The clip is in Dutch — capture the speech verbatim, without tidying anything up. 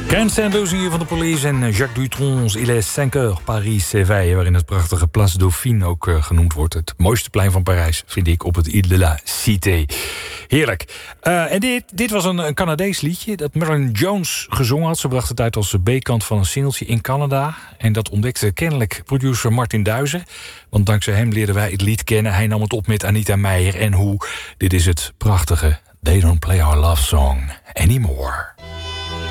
Ken Sanders hier van de Police en Jacques Dutron's Il est cinq heures, Paris s'éveille, waarin het prachtige Place Dauphine ook uh, genoemd wordt. Het mooiste plein van Parijs, vind ik, op het Ile de la Cité. Heerlijk. Uh, en dit, dit was een, een Canadees liedje dat Marilyn Jones gezongen had. Ze bracht het uit als B-kant van een singeltje in Canada. En dat ontdekte kennelijk producer Martin Duizer. Want dankzij hem leerden wij het lied kennen. Hij nam het op met Anita Meijer en hoe. Dit is het prachtige They Don't Play Our Love Song Anymore.